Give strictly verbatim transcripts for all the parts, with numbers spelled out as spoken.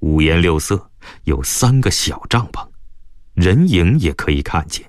五颜六色，有三个小帐篷，人影也可以看见。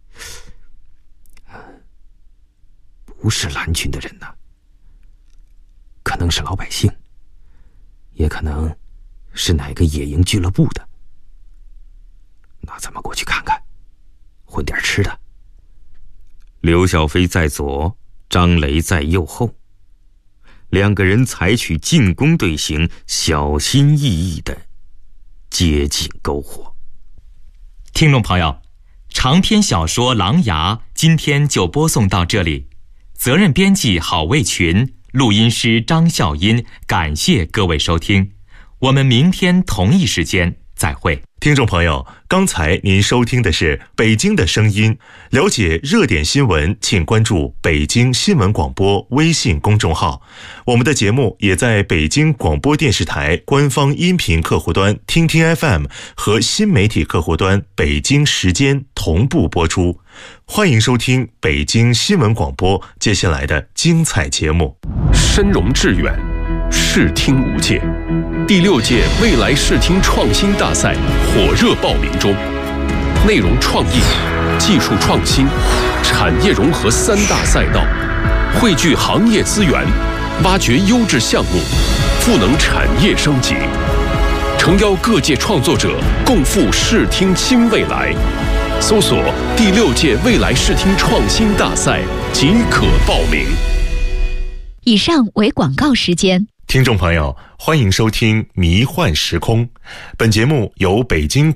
不是蓝军的人呐，可能是老百姓，也可能是哪个野营俱乐部的。那咱们过去看看，混点吃的。刘小飞在左，张雷在右后，两个人采取进攻队形，小心翼翼地接近篝火。 听众朋友，长篇小说《狼牙》今天就播送到这里。责任编辑郝卫群，录音师张笑音，感谢各位收听，我们明天同一时间再会。 听众朋友，刚才您收听的是北京的声音。了解热点新闻，请关注北京新闻广播微信公众号。我们的节目也在北京广播电视台官方音频客户端听听 F M 和新媒体客户端北京时间同步播出。欢迎收听北京新闻广播接下来的精彩节目。 深融致远，视听无界。第六届未来视听创新大赛火热报名中，内容创意、技术创新、产业融合三大赛道，汇聚行业资源，挖掘优质项目，赋能产业升级，诚邀各界创作者共赴视听新未来。搜索第六届未来视听创新大赛即可报名。 以上为广告时间。 听众朋友，欢迎收听《迷幻时空》，本节目由北京